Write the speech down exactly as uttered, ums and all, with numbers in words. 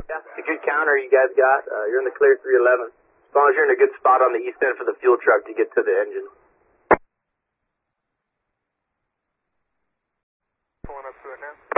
Yeah, it's a good counter you guys got. Uh, you're in the clear three eleven. As long as you're in a good spot on the east end for the fuel truck to get to the engine. Pulling up to it now.